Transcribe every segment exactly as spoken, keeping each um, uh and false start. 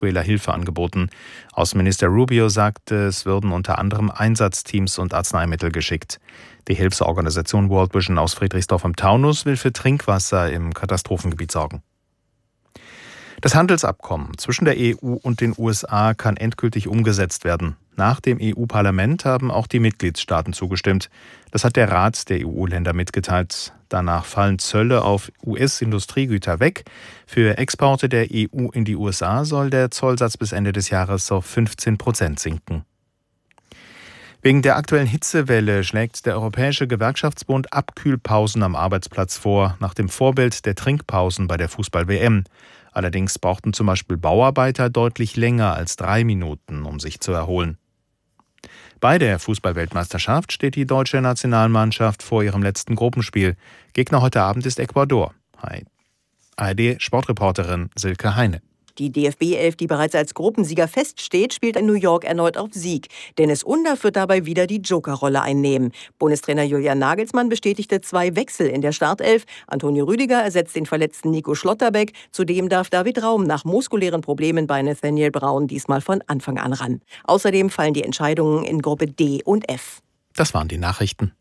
Venezuela Hilfe angeboten. Außenminister Rubio sagte, es würden unter anderem Einsatzteams und Arzneimittel geschickt. Die Hilfsorganisation World Vision aus Friedrichsdorf im Taunus will für Trinkwasser im Katastrophengebiet sorgen. Das Handelsabkommen zwischen der E U und den U S A kann endgültig umgesetzt werden. Nach dem E U-Parlament haben auch die Mitgliedstaaten zugestimmt. Das hat der Rat der E U-Länder mitgeteilt. Danach fallen Zölle auf U S-Industriegüter weg. Für Exporte der E U in die U S A soll der Zollsatz bis Ende des Jahres auf fünfzehn Prozent sinken. Wegen der aktuellen Hitzewelle schlägt der Europäische Gewerkschaftsbund Abkühlpausen am Arbeitsplatz vor, nach dem Vorbild der Trinkpausen bei der Fußball-W M. Allerdings brauchten zum Beispiel Bauarbeiter deutlich länger als drei Minuten, um sich zu erholen. Bei der Fußball-Weltmeisterschaft steht die deutsche Nationalmannschaft vor ihrem letzten Gruppenspiel. Gegner heute Abend ist Ecuador. Hi. A R D-Sportreporterin Silke Heine. Die D F B-Elf, die bereits als Gruppensieger feststeht, spielt in New York erneut auf Sieg. Dennis Undaff wird dabei wieder die Jokerrolle einnehmen. Bundestrainer Julian Nagelsmann bestätigte zwei Wechsel in der Startelf. Antonio Rüdiger ersetzt den verletzten Nico Schlotterbeck. Zudem darf David Raum nach muskulären Problemen bei Nathaniel Braun diesmal von Anfang an ran. Außerdem fallen die Entscheidungen in Gruppe D und F. Das waren die Nachrichten.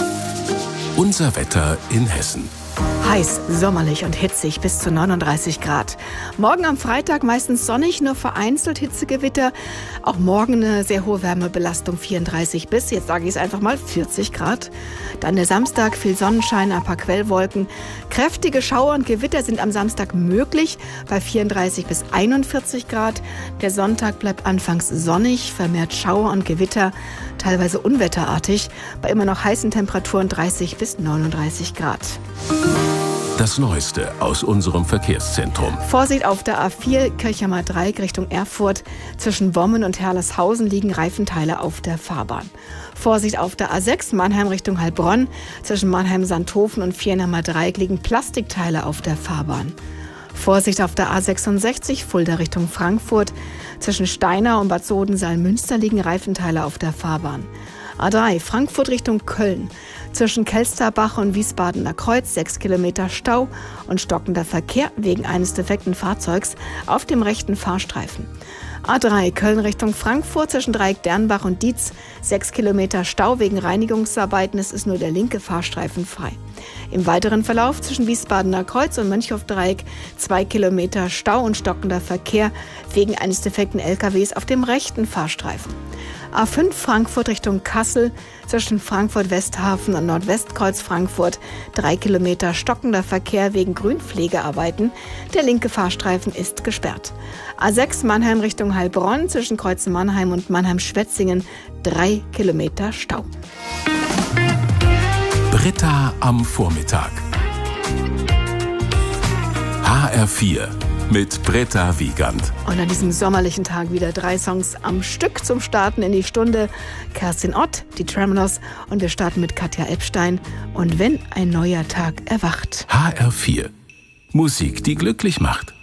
Unser Wetter in Hessen. Heiß, sommerlich und hitzig bis zu neununddreißig Grad. Morgen am Freitag meistens sonnig, nur vereinzelt Hitzegewitter. Auch morgen eine sehr hohe Wärmebelastung, vierunddreißig bis, jetzt sage ich es einfach mal, vierzig Grad. Dann der Samstag, viel Sonnenschein, ein paar Quellwolken. Kräftige Schauer und Gewitter sind am Samstag möglich, bei vierunddreißig bis einundvierzig Grad. Der Sonntag bleibt anfangs sonnig, vermehrt Schauer und Gewitter, teilweise unwetterartig, bei immer noch heißen Temperaturen dreißig bis neununddreißig Grad. Das Neueste aus unserem Verkehrszentrum. Vorsicht auf der A vier Kirchheimer Dreieck Richtung Erfurt. Zwischen Wommen und Herlershausen liegen Reifenteile auf der Fahrbahn. Vorsicht auf der A sechs Mannheim Richtung Heilbronn. Zwischen Mannheim-Sandhofen und Viernheimer Dreieck liegen Plastikteile auf der Fahrbahn. Vorsicht auf der A sechsundsechzig Fulda Richtung Frankfurt. Zwischen Steinau und Bad Sodensaal-Münster liegen Reifenteile auf der Fahrbahn. A drei Frankfurt Richtung Köln. Zwischen Kelsterbach und Wiesbadener Kreuz sechs Kilometer Stau und stockender Verkehr wegen eines defekten Fahrzeugs auf dem rechten Fahrstreifen. A drei Köln Richtung Frankfurt zwischen Dreieck Dernbach und Dietz sechs Kilometer Stau wegen Reinigungsarbeiten. Es ist nur der linke Fahrstreifen frei. Im weiteren Verlauf zwischen Wiesbadener Kreuz und Mönchhof-Dreieck zwei Kilometer Stau und stockender Verkehr wegen eines defekten L K Ws auf dem rechten Fahrstreifen. A fünf Frankfurt Richtung Kassel zwischen Frankfurt-Westhafen und Nordwestkreuz Frankfurt drei Kilometer stockender Verkehr wegen Grünpflegearbeiten. Der linke Fahrstreifen ist gesperrt. A sechs Mannheim Richtung Heilbronn zwischen Kreuz Mannheim und Mannheim-Schwetzingen drei Kilometer Stau. Britta am Vormittag. H R vier mit Britta Wiegand. Und an diesem sommerlichen Tag wieder drei Songs am Stück zum Starten in die Stunde. Kerstin Ott, die Tremolows und wir starten mit Katja Epstein. Und wenn ein neuer Tag erwacht. H R vier. Musik, die glücklich macht.